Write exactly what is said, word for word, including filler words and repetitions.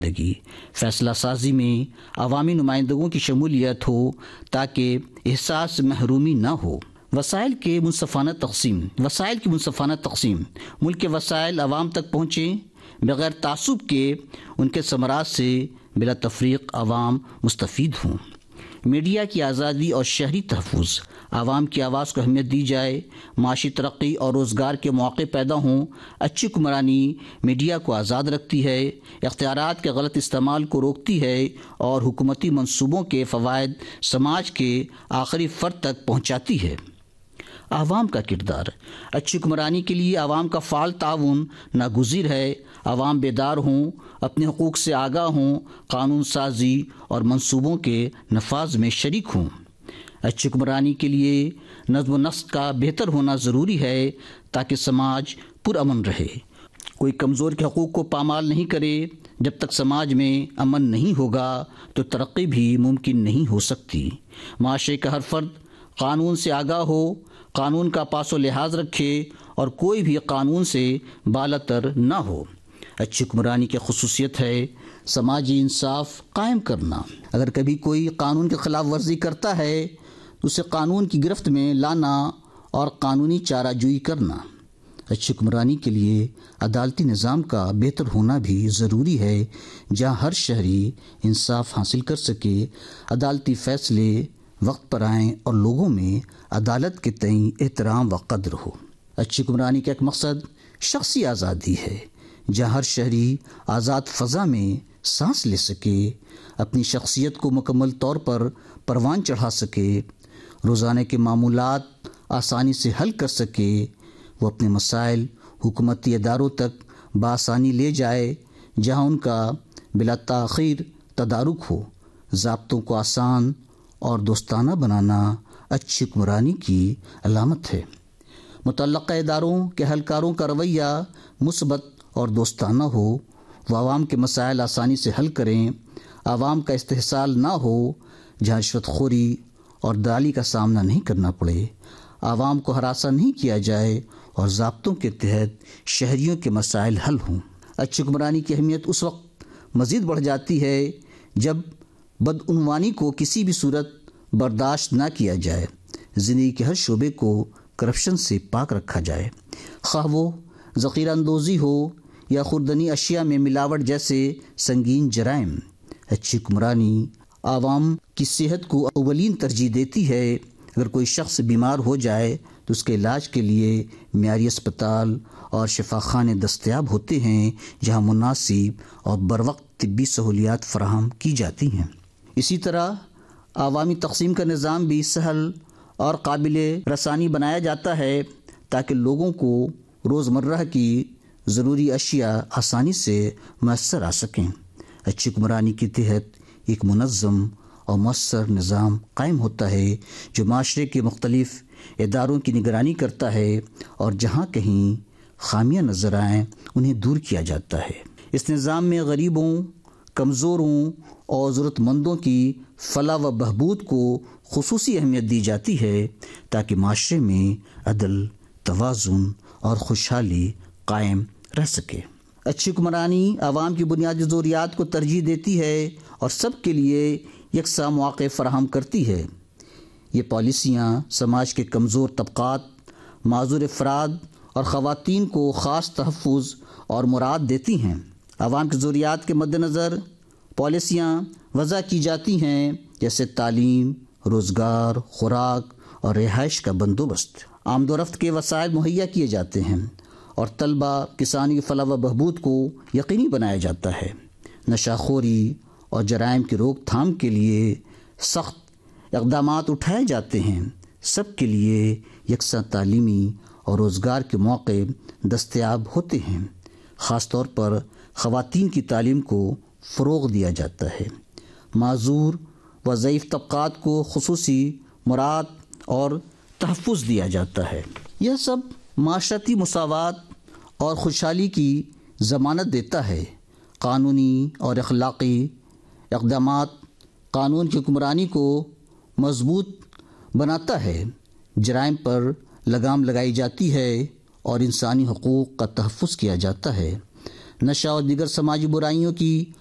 فیصلہ سازی میں عوامی نمائندگوں کی شمولیت ہو تاکہ احساس محرومی نہ ہو۔ وسائل کے منصفانہ تقسیم وسائل کی منصفانہ تقسیم ملک کے وسائل عوام تک پہنچیں بغیر تعصب کے، ان کے ثمرات سے بلا تفریق عوام مستفید ہوں۔ میڈیا کی آزادی اور شہری تحفظ، عوام کی آواز کو اہمیت دی جائے، معاشی ترقی اور روزگار کے مواقع پیدا ہوں۔ اچھی حکمرانی میڈیا کو آزاد رکھتی ہے، اختیارات کے غلط استعمال کو روکتی ہے اور حکومتی منصوبوں کے فوائد سماج کے آخری فرد تک پہنچاتی ہے۔ عوام کا کردار، اچھی حکمرانی کے لیے عوام کا فعال تعاون ناگزیر ہے۔ عوام بیدار ہوں، اپنے حقوق سے آگاہ ہوں، قانون سازی اور منصوبوں کے نفاذ میں شریک ہوں۔ اچھی حکمرانی کے لیے نظم و نسق کا بہتر ہونا ضروری ہے تاکہ سماج پرامن رہے۔ کوئی کمزور کے حقوق کو پامال نہیں کرے۔ جب تک سماج میں امن نہیں ہوگا تو ترقی بھی ممکن نہیں ہو سکتی۔ معاشرے کا ہر فرد قانون سے آگاہ ہو، قانون کا پاس و لحاظ رکھے اور کوئی بھی قانون سے بالاتر نہ ہو۔ اچھی حکمرانی کی خصوصیت ہے سماجی انصاف قائم کرنا۔ اگر کبھی کوئی قانون کی خلاف ورزی کرتا ہے تو اسے قانون کی گرفت میں لانا اور قانونی چارہ جوئی کرنا۔ اچھی حکمرانی کے لیے عدالتی نظام کا بہتر ہونا بھی ضروری ہے، جہاں ہر شہری انصاف حاصل کر سکے، عدالتی فیصلے وقت پر آئیں اور لوگوں میں عدالت کے تئیں احترام و قدر ہو۔ اچھی حکمرانی کا ایک مقصد شخصی آزادی ہے، جہاں ہر شہری آزاد فضا میں سانس لے سکے، اپنی شخصیت کو مکمل طور پر پروان چڑھا سکے، روزانہ کے معمولات آسانی سے حل کر سکے، وہ اپنے مسائل حکومتی اداروں تک بآسانی لے جائے، جہاں ان کا بلا تاخیر تدارک ہو۔ ضابطوں کو آسان اور دوستانہ بنانا اچھی حکمرانی کی علامت ہے۔ متعلقہ اداروں کے اہلکاروں کا رویہ مثبت اور دوستانہ ہو، وہ عوام کے مسائل آسانی سے حل کریں، عوام کا استحصال نہ ہو، جہاں رشوت خوری اور دلالی کا سامنا نہیں کرنا پڑے، عوام کو ہراساں نہیں کیا جائے اور ضابطوں کے تحت شہریوں کے مسائل حل ہوں۔ اچھی حکمرانی کی اہمیت اس وقت مزید بڑھ جاتی ہے جب بدعنوانی کو کسی بھی صورت برداشت نہ کیا جائے، زندگی کے ہر شعبے کو کرپشن سے پاک رکھا جائے، خواہ وہ ذخیرہ اندوزی ہو یا خوردنی اشیاء میں ملاوٹ جیسے سنگین جرائم۔ اچھی حکمرانی عوام کی صحت کو اولین ترجیح دیتی ہے۔ اگر کوئی شخص بیمار ہو جائے تو اس کے علاج کے لیے معیاری اسپتال اور شفاخانے دستیاب ہوتے ہیں، جہاں مناسب اور بروقت طبی سہولیات فراہم کی جاتی ہیں۔ اسی طرح عوامی تقسیم کا نظام بھی سہل اور قابل رسانی بنایا جاتا ہے تاکہ لوگوں کو روزمرہ کی ضروری اشیاء آسانی سے میسر آ سکیں۔ اچھی حکمرانی کے تحت ایک منظم اور مؤثر نظام قائم ہوتا ہے جو معاشرے کے مختلف اداروں کی نگرانی کرتا ہے اور جہاں کہیں خامیاں نظر آئیں انہیں دور کیا جاتا ہے۔ اس نظام میں غریبوں، کمزوروں اور ضرورت مندوں کی فلاح و بہبود کو خصوصی اہمیت دی جاتی ہے تاکہ معاشرے میں عدل، توازن اور خوشحالی قائم رہ سکے۔ اچھی حکمرانی عوام کی بنیادی ضروریات کو ترجیح دیتی ہے اور سب کے لیے یکساں مواقع فراہم کرتی ہے۔ یہ پالیسیاں سماج کے کمزور طبقات، معذور افراد اور خواتین کو خاص تحفظ اور مراعات دیتی ہیں۔ عوام کی ضروریات کے مد نظر پالیسیاں وضع کی جاتی ہیں، جیسے تعلیم، روزگار، خوراک اور رہائش کا بندوبست۔ آمد و رفت کے وسائل مہیا کیے جاتے ہیں اور طلبہ، کسانی کی فلاح و بہبود کو یقینی بنایا جاتا ہے۔ نشہ خوری اور جرائم کی روک تھام کے لیے سخت اقدامات اٹھائے جاتے ہیں۔ سب کے لیے یکساں تعلیمی اور روزگار کے موقع دستیاب ہوتے ہیں۔ خاص طور پر خواتین کی تعلیم کو فروغ دیا جاتا ہے۔ معذور و ضعیف طبقات کو خصوصی مراعات اور تحفظ دیا جاتا ہے۔ یہ سب معاشرتی مساوات اور خوشحالی کی ضمانت دیتا ہے۔ قانونی اور اخلاقی اقدامات قانون کی حکمرانی کو مضبوط بناتا ہے، جرائم پر لگام لگائی جاتی ہے اور انسانی حقوق کا تحفظ کیا جاتا ہے۔ نشہ اور دیگر سماجی برائیوں کی